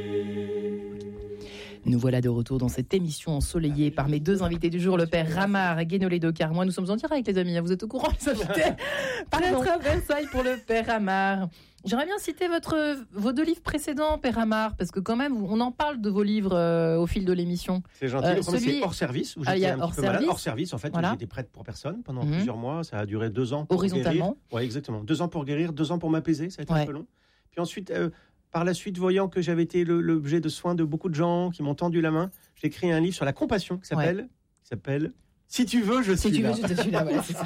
Nous voilà de retour dans cette émission ensoleillée par mes deux invités du jour, le père Ramar Guénolé de Carmois. Nous sommes en direct, les amis, vous êtes au courant, les invités. Prêtre à Versailles pour le père Ramar. J'aimerais bien citer vos deux livres précédents, père Ramar, parce que quand même, on en parle de vos livres au fil de l'émission. C'est gentil. Le premier, c'est Hors service, où j'étais un petit peu malade. Hors service, en fait, voilà. J'étais prêtre pour personne pendant plusieurs mois. Ça a duré 2 ans pour horizontalement. Oui, exactement. 2 ans pour guérir, 2 ans pour m'apaiser. Ça a été un peu long. Puis ensuite... par la suite, voyant que j'avais été l'objet de soins de beaucoup de gens qui m'ont tendu la main, j'ai écrit un livre sur la compassion qui s'appelle Si tu veux, je suis là. Si tu veux, je suis là. Voilà, c'est ça.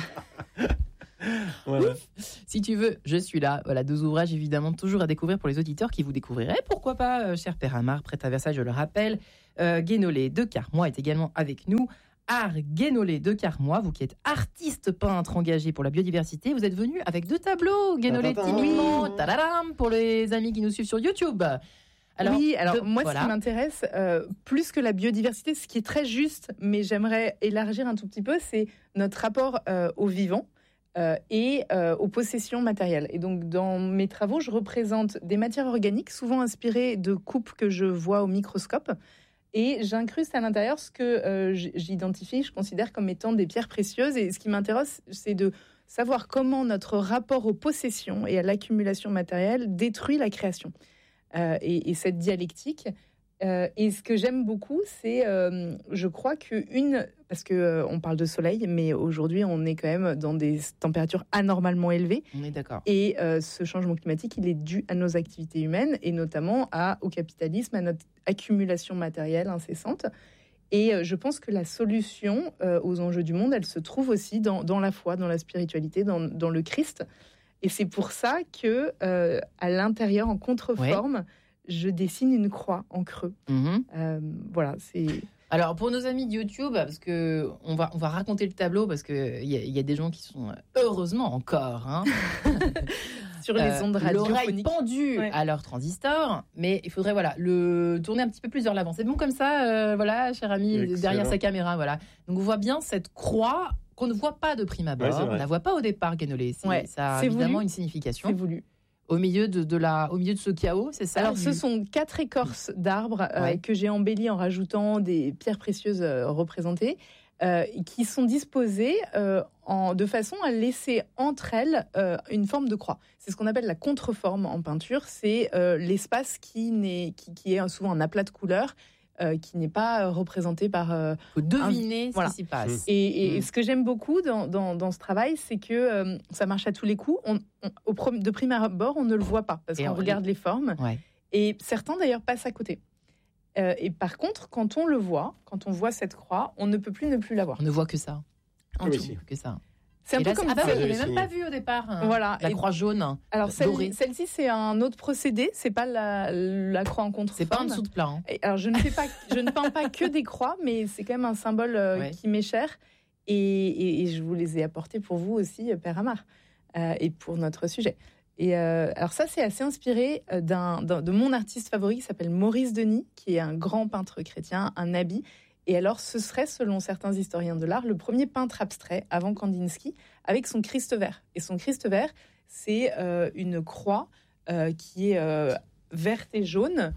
Voilà. Si tu veux, je suis là. Voilà, 2 ouvrages évidemment toujours à découvrir pour les auditeurs qui vous découvriraient. Pourquoi pas, cher père Ramar, prêtre à Versailles, je le rappelle. Guénolé de Carmois est également avec nous. Art Guénolé de Carmois, vous qui êtes artiste peintre engagé pour la biodiversité, vous êtes venu avec 2 tableaux, Guénolé timidement, pour les amis qui nous suivent sur YouTube. Alors, moi, ce qui m'intéresse, plus que la biodiversité, ce qui est très juste, mais j'aimerais élargir un tout petit peu, c'est notre rapport au vivant et aux possessions matérielles. Et donc, dans mes travaux, je représente des matières organiques, souvent inspirées de coupes que je vois au microscope. Et j'incruste à l'intérieur ce que j'identifie, je considère comme étant des pierres précieuses. Et ce qui m'intéresse, c'est de savoir comment notre rapport aux possessions et à l'accumulation matérielle détruit la création. Et cette dialectique. Et ce que j'aime beaucoup, c'est, je crois parce qu'on parle de soleil, mais aujourd'hui, on est quand même dans des températures anormalement élevées. On est d'accord. Et ce changement climatique, il est dû à nos activités humaines et notamment au capitalisme, à notre accumulation matérielle incessante. Et je pense que la solution aux enjeux du monde, elle se trouve aussi dans la foi, dans la spiritualité, dans le Christ. Et c'est pour ça que, à l'intérieur, en contreforme, je dessine une croix en creux. Voilà, c'est... Alors, pour nos amis de YouTube, parce que on va raconter le tableau, parce qu'il y a des gens qui sont, heureusement encore, sur les ondes radiophoniques, l'oreille pendue à leur transistor, mais il faudrait le tourner un petit peu plus vers l'avant. C'est bon comme ça, cher ami, excellent. Derrière sa caméra, voilà. Donc, on voit bien cette croix qu'on ne voit pas de prime abord. On ne la voit pas au départ, Guénolé. Ça a évidemment une signification. C'est voulu. Au milieu de ce chaos, c'est ça? Alors, ce sont 4 écorces d'arbres que j'ai embellies en rajoutant des pierres précieuses représentées, qui sont disposées de façon à laisser entre elles une forme de croix. C'est ce qu'on appelle la contreforme en peinture. C'est l'espace qui est souvent un aplat de couleurs, qui n'est pas représenté par... faut deviner ce qui s'y passe. Et ce que j'aime beaucoup dans ce travail, c'est que ça marche à tous les coups. De prime abord, on ne le voit pas, parce qu'on regarde les formes. Ouais. Et certains, d'ailleurs, passent à côté. Et par contre, quand on voit cette croix, on ne peut plus ne plus la voir. On ne voit que ça. Que ça. C'est un peu comme ça. Je l'avais même pas vu au départ. Voilà. La croix jaune. Alors celle-ci, c'est un autre procédé. C'est pas la croix en contreforme. C'est pas en dessous de plat. Alors je ne peins pas que des croix, mais c'est quand même un symbole qui m'est cher. Et je vous les ai apportés pour vous aussi, père Ramar, et pour notre sujet. Et alors ça, c'est assez inspiré de mon artiste favori qui s'appelle Maurice Denis, qui est un grand peintre chrétien, un nabbi. Et alors, ce serait, selon certains historiens de l'art, le premier peintre abstrait avant Kandinsky, avec son Christ vert. Et son Christ vert, c'est une croix qui est verte et jaune,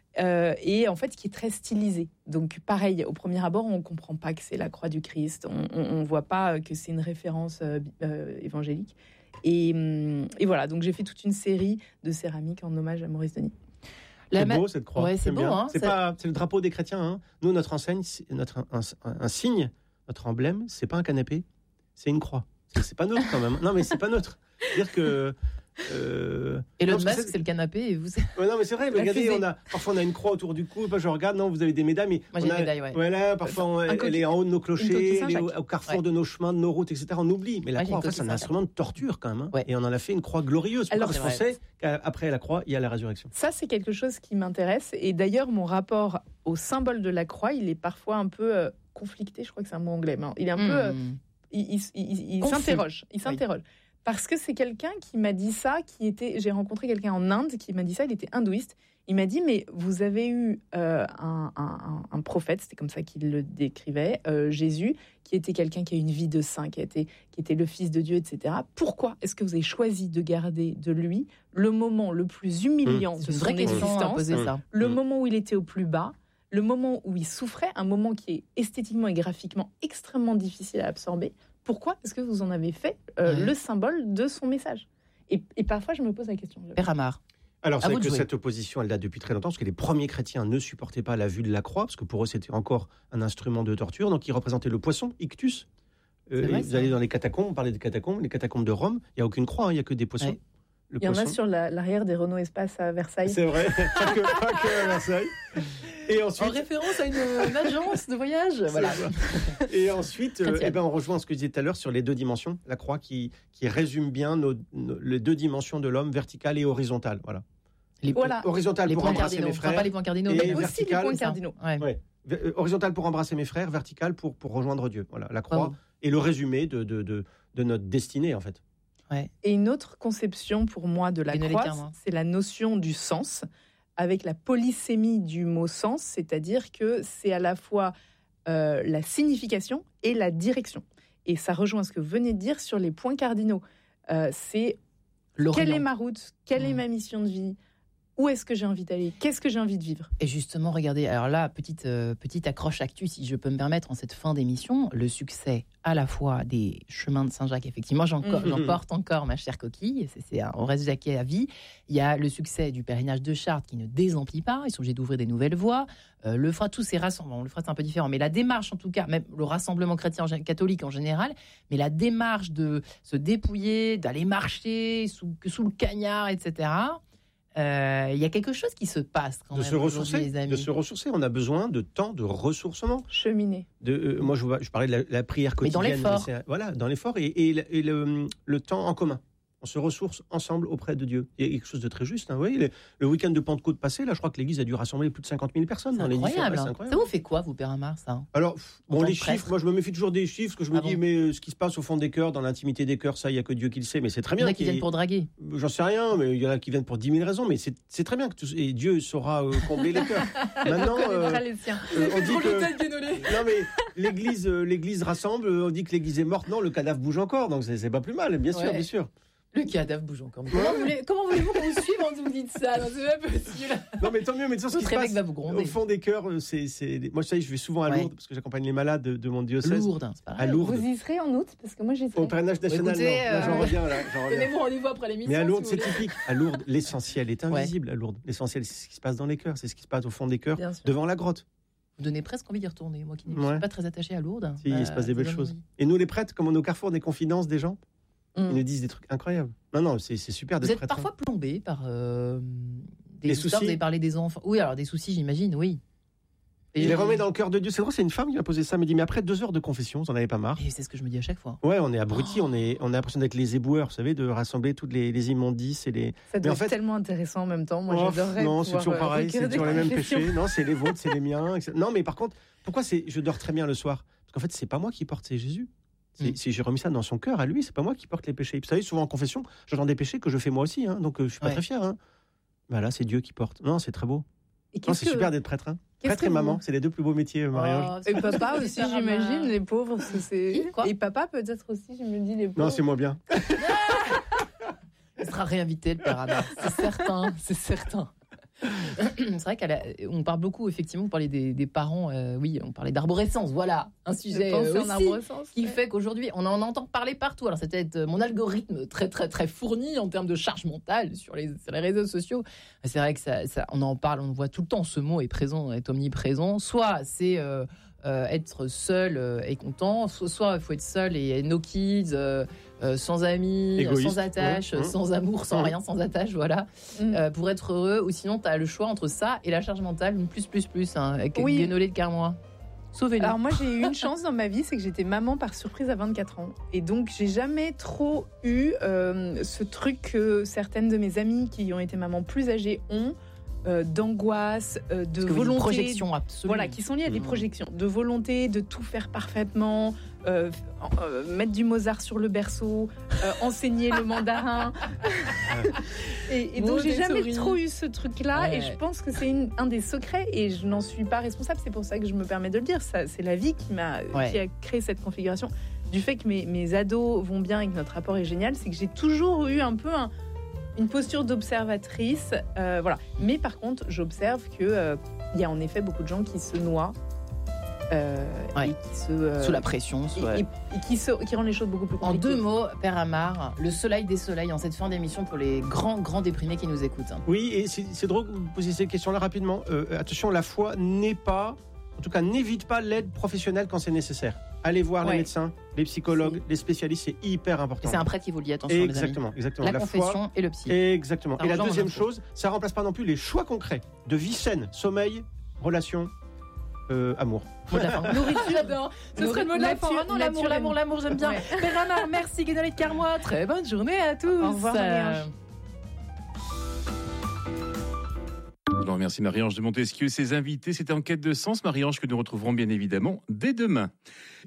et en fait qui est très stylisée. Donc pareil, au premier abord, on ne comprend pas que c'est la croix du Christ, on ne voit pas que c'est une référence évangélique. Et voilà, donc j'ai fait toute une série de céramiques en hommage à Maurice Denis. C'est beau cette croix. Ouais, c'est beau. C'est le drapeau des chrétiens. Hein. Nous, notre enseigne, un signe, notre emblème, c'est pas un canapé, c'est une croix. C'est pas neutre quand même. Non, mais c'est pas neutre. C'est-à-dire que. Et le masque, c'est le canapé. Et vous... non, mais c'est vrai. Mais regardez, parfois on a une croix autour du cou. Je regarde, non, vous avez des médailles. Mais moi, j'ai des médailles, Voilà, parfois elle est en haut de nos clochers, elle est au carrefour de nos chemins, de nos routes, etc. On oublie. Mais la croix, en fait, c'est un instrument de torture quand même. Et on en a fait une croix glorieuse. Alors, parce qu'on sait qu'après la croix, il y a la résurrection. Ça, c'est quelque chose qui m'intéresse. Et d'ailleurs, mon rapport au symbole de la croix, il est parfois un peu conflicté. Je crois que c'est un mot anglais. Mais il est un peu. Il s'interroge. Il s'interroge. Parce que c'est quelqu'un qui m'a dit ça, j'ai rencontré quelqu'un en Inde qui m'a dit ça, il était hindouiste. Il m'a dit, mais vous avez eu un prophète, c'était comme ça qu'il le décrivait, Jésus, qui était quelqu'un qui a une vie de saint, qui était le Fils de Dieu, etc. Pourquoi est-ce que vous avez choisi de garder de lui le moment le plus humiliant de son existence, le moment où il était au plus bas, le moment où il souffrait, un moment qui est esthétiquement et graphiquement extrêmement difficile à absorber? Pourquoi est-ce que vous en avez fait le symbole de son message? Et parfois, je me pose la question. Père Amar. Alors, c'est vrai que cette opposition, elle date depuis très longtemps, parce que les premiers chrétiens ne supportaient pas la vue de la croix, parce que pour eux, c'était encore un instrument de torture. Donc, ils représentaient le poisson, ictus. Vous allez dans les catacombes, on parlait des catacombes, les catacombes de Rome, il n'y a aucune croix, il n'y a que des poissons. Ouais. Il y en a sur l'arrière des Renault Espace à Versailles. C'est vrai, pas que à Versailles. Et ensuite, en référence à une agence de voyage. Voilà. Et ensuite, on rejoint ce que je disais tout à l'heure sur les deux dimensions. La croix qui résume bien les deux dimensions de l'homme, verticale et horizontale. Voilà. Horizontale pour embrasser mes frères. Pas les points cardinaux, mais aussi les points cardinaux. Ouais. Horizontale pour embrasser mes frères, verticale pour rejoindre Dieu. Voilà, la croix est le résumé de notre destinée, en fait. Ouais. Et une autre conception pour moi de la croix, c'est la notion du sens, avec la polysémie du mot sens, c'est-à-dire que c'est à la fois la signification et la direction. Et ça rejoint ce que vous venez de dire sur les points cardinaux. C'est quelle est ma route, quelle est ma mission de vie, où est-ce que j'ai envie d'aller, qu'est-ce que j'ai envie de vivre. Et justement, regardez, alors là, petite accroche actu, si je peux me permettre, en cette fin d'émission, le succès à la fois des chemins de Saint-Jacques, effectivement, j'en porte encore, ma chère coquille, on reste jaquet à vie. Il y a le succès du pèlerinage de Chartres qui ne désemplit pas, ils sont obligés d'ouvrir des nouvelles voies. Le fera tous ces rassemblements, le fera c'est un peu différent, mais la démarche en tout cas, même le rassemblement chrétien catholique en général, mais la démarche de se dépouiller, d'aller marcher sous le cagnard, etc., il y a quelque chose qui se passe quand même. De se ressourcer. On a besoin de temps de ressourcement. Cheminer. Moi, je parlais de la prière quotidienne. Mais dans l'effort. Voilà, dans l'effort et le temps en commun. On se ressource ensemble auprès de Dieu. Il y a quelque chose de très juste. Hein. Vous voyez, le week-end de Pentecôte passé, là, je crois que l'Église a dû rassembler plus de 50 000 personnes. C'est incroyable. Ça vous fait quoi, vous, Père Amar, ça? Alors, les chiffres, moi, je me méfie toujours des chiffres, parce que je me dis, mais ce qui se passe au fond des cœurs, dans l'intimité des cœurs, ça, il n'y a que Dieu qui le sait. Mais c'est très bien. Il y en a qui viennent pour draguer. J'en sais rien, mais il y en a qui viennent pour 10 000 raisons. Mais c'est très bien et Dieu saura combler les cœurs. Maintenant, on dit que non, mais l'Église rassemble. On dit que l'Église est morte. Non, le cadavre bouge encore, donc c'est pas plus mal, bien sûr. Le cadavre bouge encore. Comment voulez-vous qu'on vous suive quand vous dites ça? Non, c'est pas possible. Non, mais tant mieux. Mais ce qui se passe va vous gronder. Au fond des cœurs, moi, je vais souvent à Lourdes parce que j'accompagne les malades de mon diocèse. Lourdes, c'est pareil. À Lourdes. Vous y serez en août? Parce que moi, j'y serai. Au pèlerinage national, j'en reviens là. Donnez-vous rendez-vous après l'émission. Mais à Lourdes, c'est typique. À Lourdes, l'essentiel est invisible. À Lourdes, l'essentiel, c'est ce qui se passe dans les cœurs. C'est ce qui se passe au fond des cœurs, devant la grotte. Vous donnez presque envie d'y retourner. Moi qui ne suis pas très attachée à Lourdes. Si, il se passe des belles choses. Et nous, les prêtres, comme on est au carrefour des confidences des gens, ils nous disent des trucs incroyables. Non, c'est super d'être prêtre. Vous êtes parfois plombé par des soucis. Vous avez parlé des enfants. Oui, alors des soucis, j'imagine, oui. Et les remet dans le cœur de Dieu. C'est drôle, c'est une femme qui m'a posé ça. Elle me dit, mais après 2 heures de confession, vous en avez pas marre? Et c'est ce que je me dis à chaque fois. Ouais, on est abrutis, on a l'impression d'être les éboueurs, vous savez, de rassembler toutes les immondices et les. Ça doit être tellement intéressant en même temps. Moi, j'adorerais. Non, c'est toujours pareil, c'est toujours les mêmes péchés. Non, c'est les vôtres, c'est les miens. Non, mais par contre, pourquoi je dors très bien le soir? Parce qu'en fait, c'est pas moi qui porte, c'est Jésus. J'ai remis ça dans son cœur à lui, c'est pas moi qui porte les péchés. Vous savez, souvent en confession, j'entends des péchés que je fais moi aussi, hein, donc je suis pas très fier. Hein. Bah là, c'est Dieu qui porte. Non, c'est très beau. C'est super d'être prêtre. Hein. Prêtre et maman, c'est les 2 plus beaux métiers, Marie-Ange. Et papa aussi, j'imagine, les pauvres. Et papa peut-être aussi, je me dis, les pauvres. Non, c'est moins bien. Il sera réinvité, le Père Amar. C'est certain. C'est vrai qu'on parle beaucoup, effectivement, on parlait des parents, on parlait d'arborescence, voilà, un sujet aussi qui fait qu'aujourd'hui, on en entend parler partout. Alors, c'est peut-être mon algorithme très, très, très fourni en termes de charge mentale sur les réseaux sociaux. C'est vrai que on en parle, on voit tout le temps, ce mot est présent, est omniprésent. Soit c'est être seul et content, soit il faut être seul et no kids, sans amis, égoïste, sans attache, sans amour, sans rien, sans attache, voilà, pour être heureux. Ou sinon, tu as le choix entre ça et la charge mentale, plus, avec Guénolé de Carmois. Sauvez-nous. Alors moi, j'ai eu une chance dans ma vie, c'est que j'étais maman par surprise à 24 ans. Et donc, j'ai jamais trop eu ce truc que certaines de mes amies qui ont été mamans plus âgées ont, d'angoisse, de volonté. Des projections absolues. Voilà, qui sont liées à des projections, de volonté de tout faire parfaitement, mettre du Mozart sur le berceau, enseigner le mandarin. et donc, j'ai jamais trop eu ce truc-là. Et je pense que c'est un des secrets et je n'en suis pas responsable. C'est pour ça que je me permets de le dire. C'est la vie qui a créé cette configuration. Du fait que mes ados vont bien et que notre rapport est génial, c'est que j'ai toujours eu un peu une posture d'observatrice. Voilà. Mais par contre, j'observe qu'il y a en effet beaucoup de gens qui se noient. Et qui sous la pression. Et qui rendent les choses beaucoup plus compliquées. En 2 mots, Père Amar, le soleil des soleils en cette fin d'émission pour les grands déprimés qui nous écoutent. Oui, et c'est drôle que vous posiez cette question-là rapidement. Attention, la foi n'évite pas l'aide professionnelle quand c'est nécessaire. Allez voir les médecins, les psychologues, les spécialistes, c'est hyper important. Et c'est un prêtre qui vous le dit, attention les amis. Exactement. La confession et le psy. Exactement. Et la deuxième chose, ça remplace pas non plus les choix concrets de vie saine, sommeil, relation, amour. Nourriture, j'adore. Ce serait le mot de la fin. Non, l'amour, j'aime bien. Père Amar, merci Guénolé de Carmois. Très bonne journée à tous. Au revoir, Marie-Ange. Alors, merci Marie-Ange de Montesquieu. Ses invités, c'était En quête de sens, Marie-Ange, que nous retrouverons bien évidemment dès demain.